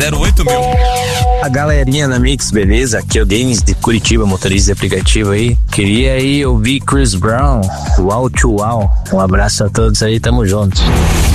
08 mil. A galerinha na Mix, beleza? Aqui é o Denis de Curitiba, motorista de aplicativo aí. Queria aí ouvir Chris Brown, Wow to Wow. Um abraço a todos aí, tamo junto.